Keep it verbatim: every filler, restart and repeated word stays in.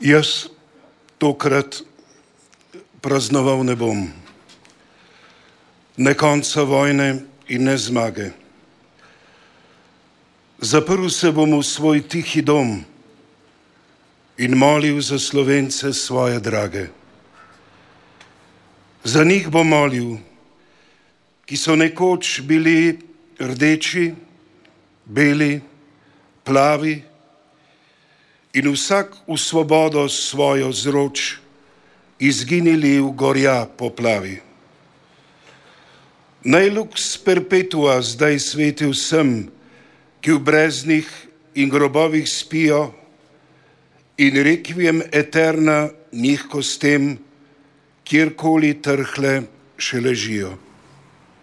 Jaz tokrat praznoval ne bom. Ne konca vojne in ne zmage. Zaprl se bom v svoj tihi dom in molil za Slovence svoje drage. Za njih bom molil, ki so nekoč bili rdeči, beli, plavi in vsak v svobodo svojo zroč izginili v gorja poplavi. Naj lux perpetua zdaj sveti vsem, ki v breznih in grobovih spijo, in requiem eterna njih kostem, kjerkoli trhle še ležijo.